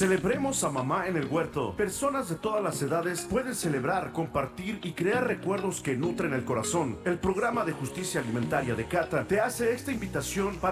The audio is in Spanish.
Celebremos a mamá en el huerto. Personas de todas las edades pueden celebrar, compartir y crear recuerdos que nutren el corazón. El programa de justicia alimentaria de Cata te hace esta invitación para